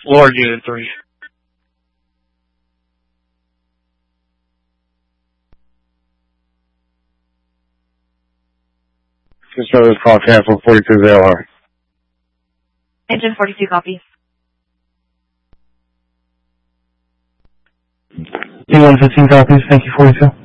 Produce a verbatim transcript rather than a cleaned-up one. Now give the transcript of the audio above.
Lord Unit three. Control this call cancel forty-two zero R. Engine forty-two, copy. D one fifteen copies, thank you, forty-two.